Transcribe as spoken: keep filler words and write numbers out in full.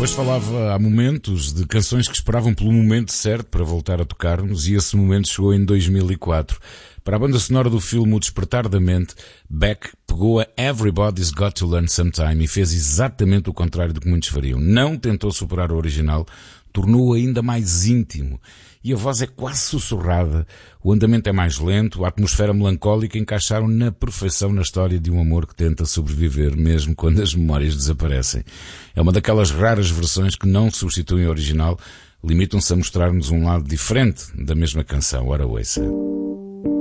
Depois falava há momentos de canções que esperavam pelo momento certo para voltar a tocar-nos, e esse momento chegou em dois mil e quatro. Para a banda sonora do filme O Despertar da Mente, Beck pegou a Everybody's Got to Learn Sometime e fez exatamente o contrário do que muitos fariam. Não tentou superar o original, tornou-o ainda mais íntimo. E a voz é quase sussurrada, o andamento é mais lento, a atmosfera melancólica encaixaram na perfeição na história de um amor que tenta sobreviver, mesmo quando as memórias desaparecem. É uma daquelas raras versões que não substituem o original, limitam-se a mostrar-nos um lado diferente da mesma canção. Ora, ouça.